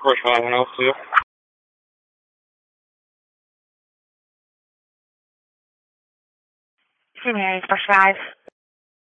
First Five, and else too. St. Mary's, First Five.